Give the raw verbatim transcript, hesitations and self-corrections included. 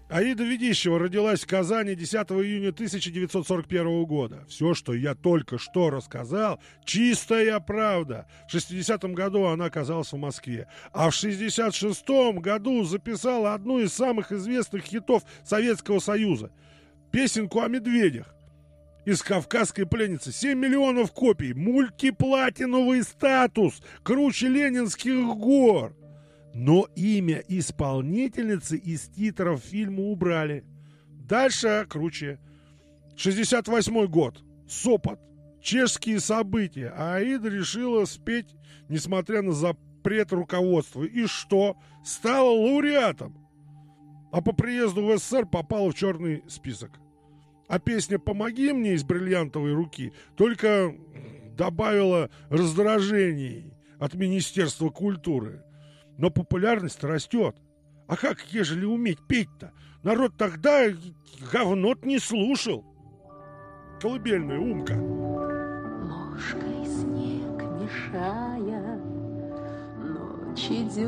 Аида Ведищева родилась в Казани десятого июня тысяча девятьсот сорок первого года. Все, что я только что рассказал, чистая правда. В шестидесятом году она оказалась в Москве. А в шестьдесят шестом году записала одну из самых известных хитов Советского Союза. Песенку о медведях. Из «Кавказской пленницы». семь миллионов копий. Мультиплатиновый статус. Круче Ленинских гор. Но имя исполнительницы из титров фильма убрали. Дальше круче. шестьдесят восьмой год. Сопот. Чешские события. А Аида решила спеть, несмотря на запрет руководства. И что? Стала лауреатом. А по приезду в СССР попала в черный список. А песня «Помоги мне» из «Бриллиантовой руки» только добавила раздражений от Министерства культуры. Но популярность растет. А как, ежели уметь петь-то? Народ тогда говно-то не слушал. Колыбельная умка. Ложкой снег мешая, ночь идет.